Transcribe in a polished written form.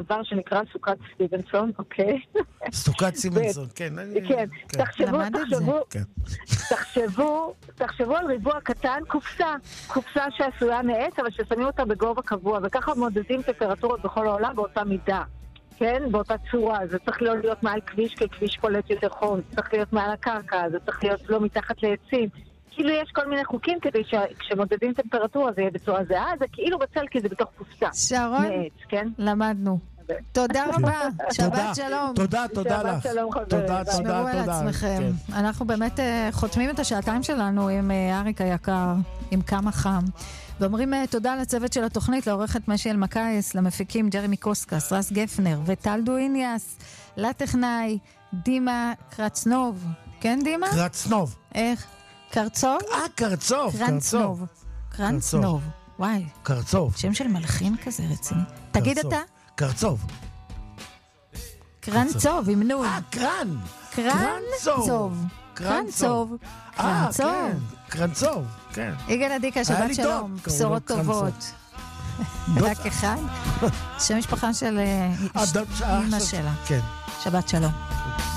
דבר שנקרא סוכת סטיבנסון, אוקיי? סוכת סטיבנסון, כן. כן, תחשבו על ריבוע קטן, קופסה שעשויה מעץ, אבל ששמים אותה בגובה קבוע, וככה מודדים טמפרטורות בכל העולם באותה מידה. כן, באותה צורה, זה צריך להיות מעל כביש, כי כביש פולט יותר חום, זה צריך להיות מעל הקרקע, זה צריך להיות לא מתחת לעצים. כאילו יש כל מיני חוקים כדי שכשמודדים טמפרטורה זה יהיה בצורה זהה, זה כאילו בצל כי זה בתוך קופסה. שרון, מעץ, כן? למדנו. תודה רבה, שבת שלום. תודה לך. תודה. שמרו על עצמכם. אנחנו באמת חותמים את השעתיים שלנו עם אריק היקר, עם כמה חם. ואומרים תודה לצוות של התוכנית, לעורכת משי אלמקייס, למפיקים ג'רמי קוסקס, רס גפנר וטל דואיניאס, לטכנאי דימה קרצנוב. כן, דימה? קרצנוב. איך? קרצוב? קרצנוב. וואי. קרצוב. שם של מלחין כזה רציני. תגיד אתה? קרצוב. קרנצוב, עם נון. קרנצוב. קרנצוב. כן. יגאל עדיקה, שבת שלום. בשורות טובות. רק אחד. שם משפחה של אמא שלה. כן. שבת שלום.